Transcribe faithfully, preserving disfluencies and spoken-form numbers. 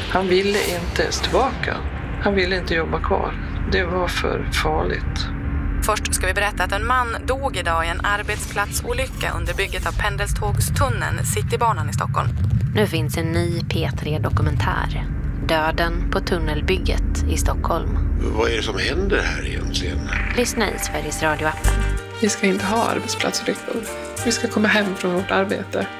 Han ville inte ens tillbaka. Han ville inte jobba kvar. Det var för farligt. Först ska vi berätta att en man dog idag i en arbetsplatsolycka under bygget av pendelstågstunneln Citybanan i Stockholm. Nu finns en ny P tre-dokumentär. Döden på tunnelbygget i Stockholm. Vad är det som händer här egentligen? Lyssna i Sveriges Radio-appen. Vi ska inte ha arbetsplatsolyckor. Vi ska komma hem från vårt arbete